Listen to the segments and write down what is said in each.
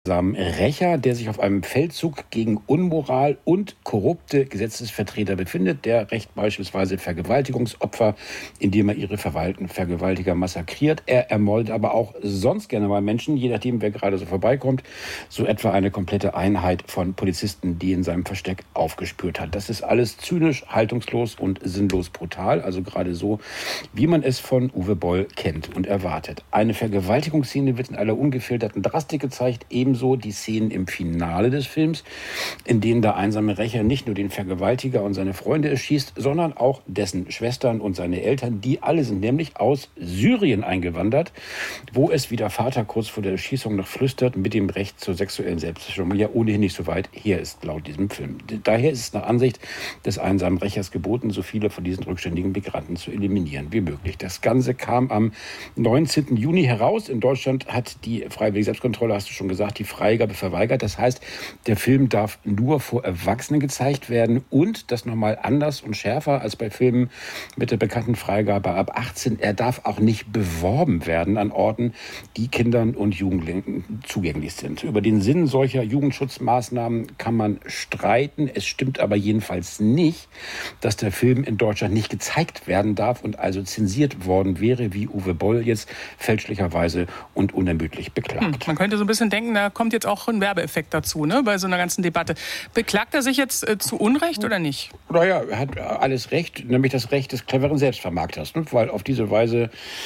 Rächer, der sich auf einem Feldzug gegen Unmoral und korrupte Gesetzesvertreter befindet. Der rächt beispielsweise Vergewaltigungsopfer, indem er ihre Vergewaltiger massakriert. Er ermordet aber auch sonst gerne mal Menschen, je nachdem, wer gerade so vorbeikommt. So etwa eine komplette Einheit von Polizisten, die in seinem Versteck aufgespürt hat. Das ist alles zynisch, haltungslos und sinnlos brutal. Also gerade so, wie man es von Uwe Boll kennt und erwartet. Eine Vergewaltigungsszene wird in aller ungefilterten Drastik gezeigt, ebenso die Szenen im Finale des Films, in denen der einsame Rächer nicht nur den Vergewaltiger und seine Freunde erschießt, sondern auch dessen Schwestern und seine Eltern. Die alle sind nämlich aus Syrien eingewandert, wo es, wie der Vater kurz vor der Erschießung noch flüstert, mit dem Recht zur sexuellen Selbstbestimmung ja ohnehin nicht so weit her ist, laut diesem Film. Daher ist es nach Ansicht des einsamen Rächers geboten, so viele von diesen rückständigen Migranten zu eliminieren wie möglich. Das Ganze kam am 19. Juni heraus. In Deutschland hat die freiwillige Selbstkontrolle, hast du schon gesagt, die Freigabe verweigert. Das heißt, der Film darf nur vor Erwachsenen gezeigt werden und das nochmal anders und schärfer als bei Filmen mit der bekannten Freigabe ab 18. Er darf auch nicht beworben werden an Orten, die Kindern und Jugendlichen zugänglich sind. Über den Sinn solcher Jugendschutzmaßnahmen kann man streiten. Es stimmt aber jedenfalls nicht, dass der Film in Deutschland nicht gezeigt werden darf und also zensiert worden wäre, wie Uwe Boll jetzt fälschlicherweise und unermüdlich beklagt. Man könnte so ein bisschen denken, da kommt jetzt auch ein Werbeeffekt dazu, ne, bei so einer ganzen Debatte. Beklagt er sich jetzt zu Unrecht oder nicht? Naja, er hat alles Recht, nämlich das Recht des cleveren Selbstvermarkters, ne? Weil auf diese Weise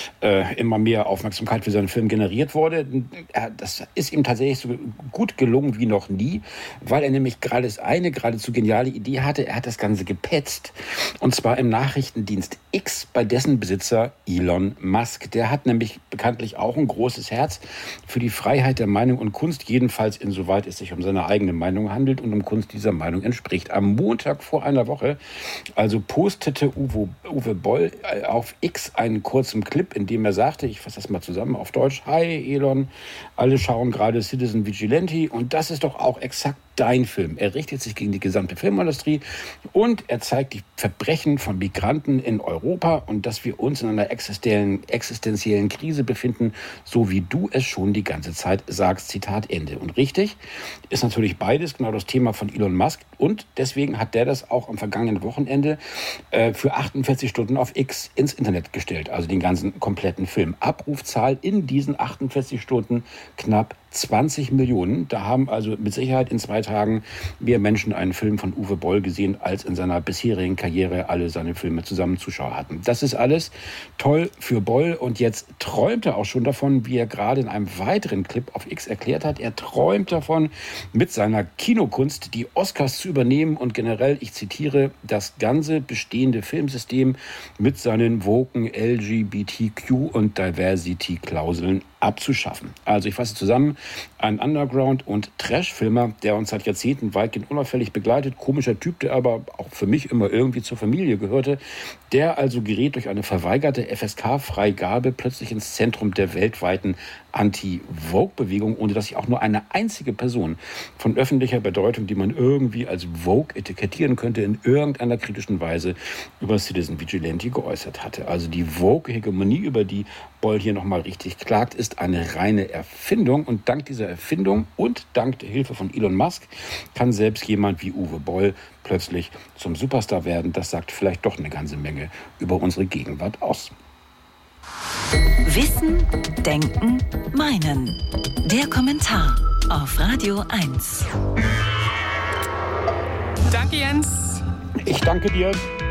immer mehr Aufmerksamkeit für seinen Film generiert wurde. Das ist ihm tatsächlich so gut gelungen wie noch nie, weil er nämlich geradezu geniale Idee hatte. Er hat das Ganze gepetzt, und zwar im Nachrichtendienst X bei dessen Besitzer Elon Musk. Der hat nämlich bekanntlich auch ein großes Herz für die Freiheit der Meinung und Kunst, jedenfalls insoweit es sich um seine eigene Meinung handelt und um Kunst dieser Meinung entspricht. Am Montag vor einer Woche also postete Uwe Boll auf X einen kurzen Clip, in dem er sagte, ich fasse das mal zusammen auf Deutsch: Hi Elon, alle schauen gerade Citizen Vigilante und das ist doch auch exakt dein Film. Er richtet sich gegen die gesamte Filmindustrie und er zeigt die Verbrechen von Migranten in Europa und dass wir uns in einer existenziellen Krise befinden, so wie du es schon die ganze Zeit sagst. Zitat Ende. Und richtig ist natürlich beides genau das Thema von Elon Musk und deswegen hat der das auch am vergangenen Wochenende für 48 Stunden auf X ins Internet gestellt, also den ganzen kompletten Film. Abrufzahl in diesen 48 Stunden knapp 20 Millionen. Da haben also mit Sicherheit in 2 Tagen mehr Menschen einen Film von Uwe Boll gesehen, als in seiner bisherigen Karriere alle seine Filme zusammen Zuschauer hatten. Das ist alles toll für Boll und jetzt träumt er auch schon davon, wie er gerade in einem weiteren Clip auf X erklärt hat. Er träumt davon, mit seiner Kinokunst die Oscars zu übernehmen und generell, ich zitiere, das ganze bestehende Filmsystem mit seinen woken LGBTQ und Diversity-Klauseln abzuschaffen. Also ich fasse zusammen: ein Underground- und Trash-Filmer, der uns seit Jahrzehnten weitgehend unauffällig begleitet, komischer Typ, der aber auch für mich immer irgendwie zur Familie gehörte, der also gerät durch eine verweigerte FSK-Freigabe plötzlich ins Zentrum der weltweiten Anti-Vogue-Bewegung, ohne dass sich auch nur eine einzige Person von öffentlicher Bedeutung, die man irgendwie als Vogue etikettieren könnte, in irgendeiner kritischen Weise über Citizen Vigilante geäußert hatte. Also die Vogue-Hegemonie, über die Boll hier nochmal richtig klagt, ist eine reine Erfindung. Und dank dieser Erfindung und dank der Hilfe von Elon Musk kann selbst jemand wie Uwe Boll plötzlich zum Superstar werden. Das sagt vielleicht doch eine ganze Menge über unsere Gegenwart aus. Wissen, Denken, Meinen. Der Kommentar auf Radio 1. Danke, Jens. Ich danke dir.